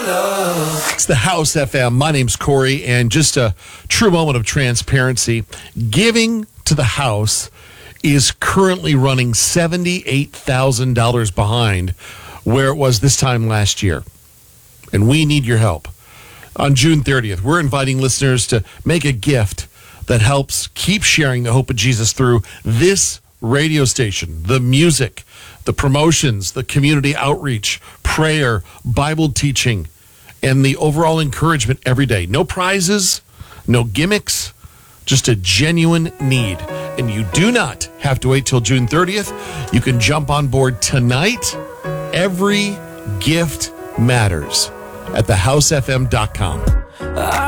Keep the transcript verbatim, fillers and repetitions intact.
It's the House F M. My name's Corey, and just a true moment of transparency. Giving to the House is currently running seventy-eight thousand dollars behind where it was this time last year. And we need your help. On June thirtieth, we're inviting listeners to make a gift that helps keep sharing the hope of Jesus through this radio station, the music, the promotions, the community outreach, prayer, Bible teaching, and the overall encouragement every day. No prizes, no gimmicks, just a genuine need. And you do not have to wait till June thirtieth. You can jump on board tonight. Every gift matters at the house f m dot com.